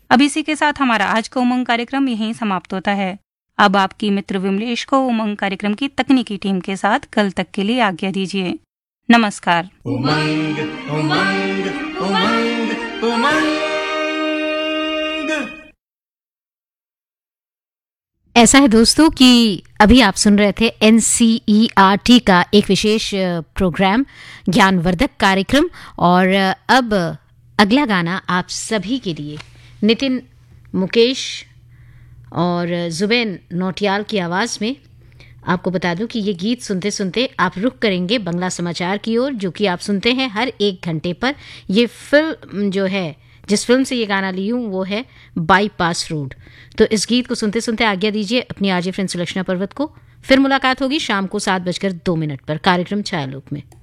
अब इसी के साथ हमारा आज का उमंग कार्यक्रम यहीं समाप्त होता है। अब आपकी मित्र विमलेश को उमंग कार्यक्रम की तकनीकी टीम के साथ कल तक के लिए आज्ञा दीजिए। नमस्कार। उमंग उमंग उमंग उमंग। ऐसा है दोस्तों कि अभी आप सुन रहे थे NCERT का एक विशेष प्रोग्राम ज्ञानवर्धक कार्यक्रम, और अब अगला गाना आप सभी के लिए नितिन मुकेश और जुबैन नौटियाल की आवाज़ में। आपको बता दूं कि ये गीत सुनते सुनते आप रुख करेंगे बंगला समाचार की ओर, जो कि आप सुनते हैं हर 1 घंटे पर। ये फिल्म जो है, जिस फिल्म से ये गाना ली हूँ, वो है बाईपास रोड। तो इस गीत को सुनते सुनते आज्ञा दीजिए अपनी आरजे फ्रेंड सुलक्षणा पर्वत को। फिर मुलाकात होगी शाम को 7:02 पर कार्यक्रम छायालोक में।